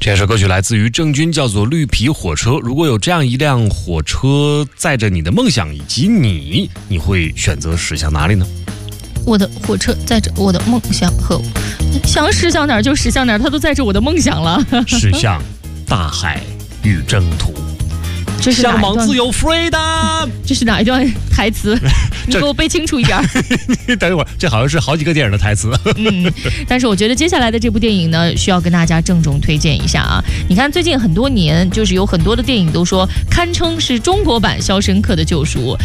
这首歌曲来自于郑钧，叫做《绿皮火车》。如果有这样一辆火车载着你的梦想以及你会选择驶向哪里呢？ 我的火车载着我的梦想和想驶向哪儿就驶向哪儿，它都载着我的梦想了。 驶向大海与征途。 这是向往自由 freedom， 这是哪一段台词？你给我背清楚一点。 等一会儿，这好像是好几个电影的台词。 但是我觉得接下来的这部电影呢，需要跟大家郑重推荐一下啊！你看最近很多年，就是有很多的电影都说堪称是中国版《肖申克的救赎》，